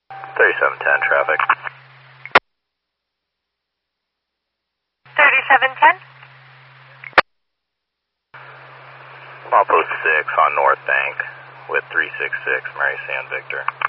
3710 traffic. 3710. Post 6 on North Bank with 366 Mary San Victor.